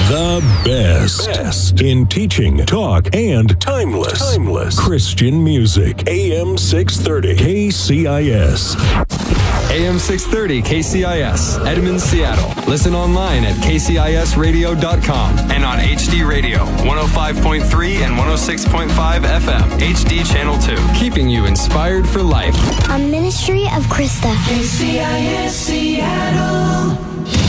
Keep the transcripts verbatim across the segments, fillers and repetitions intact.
The best, best in teaching, talk, and timeless, timeless Christian music. A M six thirty K C I S. A M six thirty K C I S, Edmonds, Seattle. Listen online at k c i s radio dot com and on H D Radio, one oh five point three and one oh six point five F M, H D Channel two. Keeping you inspired for life. A ministry of Krista. K C I S Seattle.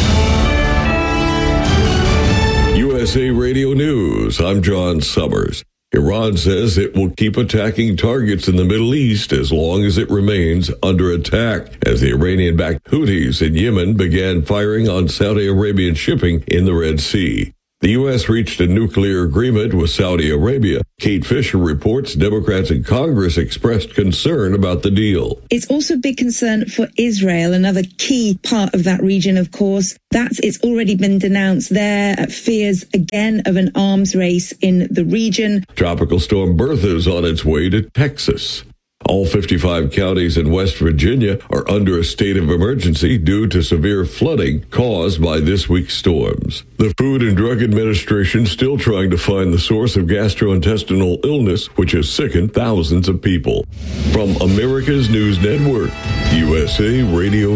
U S A Radio News, I'm John Summers. Iran says it will keep attacking targets in the Middle East as long as it remains under attack, as the Iranian-backed Houthis in Yemen began firing on Saudi Arabian shipping in the Red Sea. The U S reached a nuclear agreement with Saudi Arabia. Kate Fisher reports Democrats in Congress expressed concern about the deal. It's also a big concern for Israel, another key part of that region, of course. That's, it's already been denounced there. Fears again of an arms race in the region. Tropical storm Bertha is on its way to Texas. All fifty-five counties in West Virginia are under a state of emergency due to severe flooding caused by this week's storms. The Food and Drug Administration still trying to find the source of gastrointestinal illness, which has sickened thousands of people. From America's News Network, U S A Radio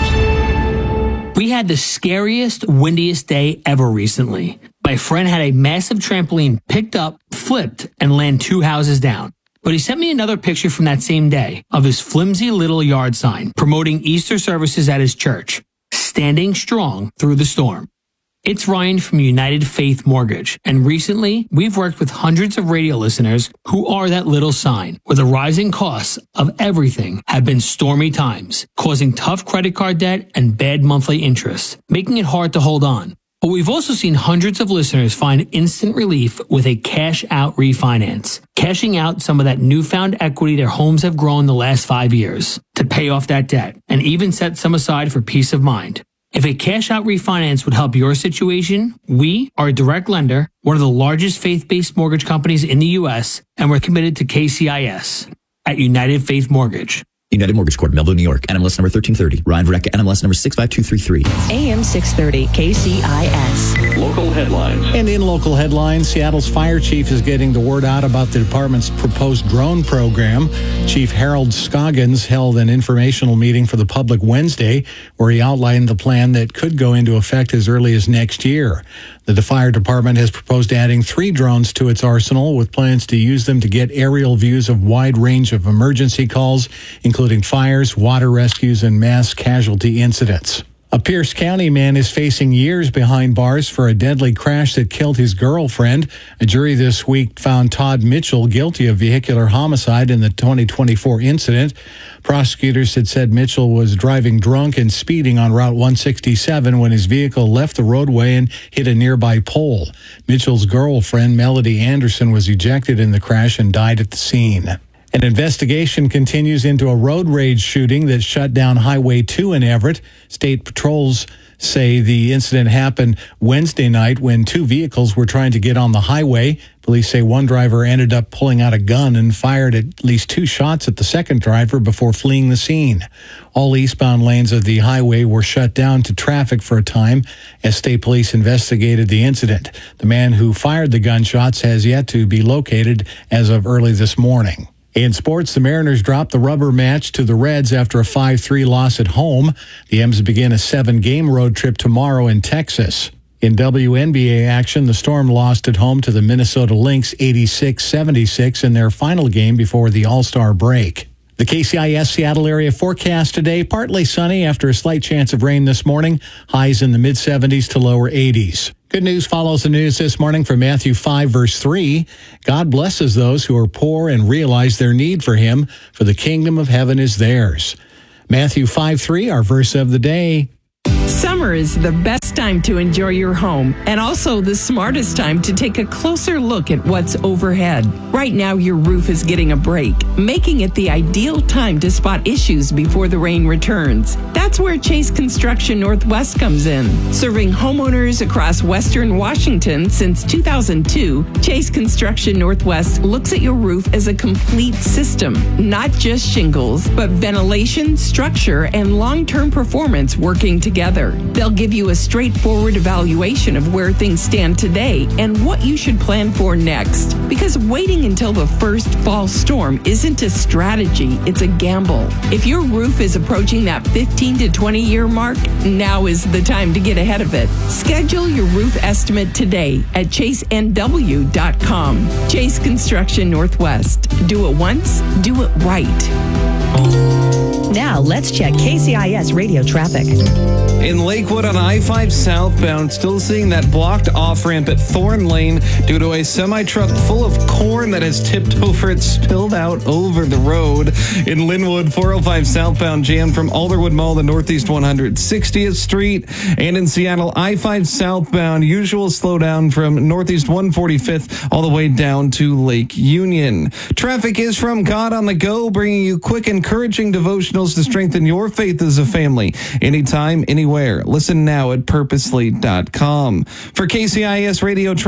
News. We had the scariest, windiest day ever recently. My friend had a massive trampoline picked up, flipped, and land two houses down. But he sent me another picture from that same day of his flimsy little yard sign promoting Easter services at his church, standing strong through the storm. It's Ryan from United Faith Mortgage, and recently we've worked with hundreds of radio listeners who are that little sign, where the rising costs of everything have been stormy times, causing tough credit card debt and bad monthly interest, making it hard to hold on. But we've also seen hundreds of listeners find instant relief with a cash-out refinance, cashing out some of that newfound equity their homes have grown the last five years to pay off that debt, and even set some aside for peace of mind. If a cash-out refinance would help your situation, we are a direct lender, one of the largest faith-based mortgage companies in the U S, and we're committed to K C I S at United Faith Mortgage. United Mortgage Corp, Melville, New York. N M L S number thirteen thirty. Ryan Verrecka, N M L S number six five two three three. A M six thirty, K C I S. Local headlines. And in local headlines, Seattle's fire chief is getting the word out about the department's proposed drone program. Chief Harold Scoggins held an informational meeting for the public Wednesday, where he outlined the plan that could go into effect as early as next year. The fire department has proposed adding three drones to its arsenal, with plans to use them to get aerial views of a wide range of emergency calls, including fires, water rescues, and mass casualty incidents. A Pierce County man is facing years behind bars for a deadly crash that killed his girlfriend. A jury this week found Todd Mitchell guilty of vehicular homicide in the twenty twenty-four incident. Prosecutors had said Mitchell was driving drunk and speeding on Route one sixty-seven when his vehicle left the roadway and hit a nearby pole. Mitchell's girlfriend, Melody Anderson, was ejected in the crash and died at the scene. An investigation continues into a road rage shooting that shut down Highway two in Everett. State patrols say the incident happened Wednesday night when two vehicles were trying to get on the highway. Police say one driver ended up pulling out a gun and fired at least two shots at the second driver before fleeing the scene. All eastbound lanes of the highway were shut down to traffic for a time as state police investigated the incident. The man who fired the gunshots has yet to be located as of early this morning. In sports, the Mariners dropped the rubber match to the Reds after a five three loss at home. The M's begin a seven-game road trip tomorrow in Texas. In W N B A action, the Storm lost at home to the Minnesota Lynx eighty-six seventy-six in their final game before the All-Star break. The K C I S Seattle area forecast today, partly sunny after a slight chance of rain this morning. Highs in the mid-seventies to lower eighties. Good news follows the news this morning from Matthew five, verse three. God blesses those who are poor and realize their need for him, for the kingdom of heaven is theirs. Matthew five three, our verse of the day. Summer is the best time to enjoy your home, and also the smartest time to take a closer look at what's overhead. Right now, your roof is getting a break, making it the ideal time to spot issues before the rain returns. That's where Chase Construction Northwest comes in. Serving homeowners across Western Washington since two thousand two, Chase Construction Northwest looks at your roof as a complete system, not just shingles, but ventilation, structure, and long-term performance working together. together. They'll give you a straightforward evaluation of where things stand today and what you should plan for next. Because waiting until the first fall storm isn't a strategy, it's a gamble. If your roof is approaching that fifteen to twenty year mark, now is the time to get ahead of it. Schedule your roof estimate today at chase n w dot com. Chase Construction Northwest. Do it once, do it right. Now, let's check K C I S radio traffic. In Lakewood on I five southbound, still seeing that blocked off-ramp at Thorn Lane due to a semi-truck full of corn that has tipped over and spilled out over the road. In Linwood, four oh five southbound, jammed from Alderwood Mall to Northeast one hundred sixtieth Street. And in Seattle, I five southbound, usual slowdown from Northeast one forty-fifth all the way down to Lake Union. Traffic is from God on the Go, bringing you quick, encouraging devotionals to strengthen your faith as a family. Anytime, anywhere. Listen now at purposely dot com. For K C I S Radio